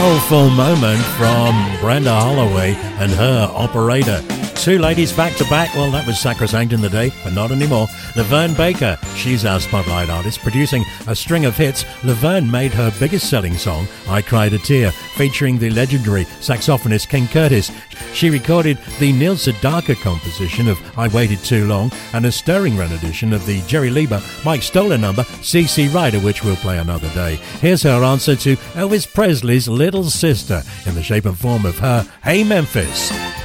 soulful moment from Brenda Holloway and her Operator. Two ladies back to back, well, that was sacrosanct in the day, but not anymore. Laverne Baker, she's our spotlight artist, producing a string of hits. Laverne made her biggest selling song, I Cried a Tear, featuring the legendary saxophonist King Curtis. She recorded the Neil Sedaka composition of I Waited Too Long and a stirring rendition of the Jerry Lieber, Mike Stoller number, CC Rider, which we'll play another day. Here's her answer to Elvis Presley's little sister in the shape and form of her Hey Memphis.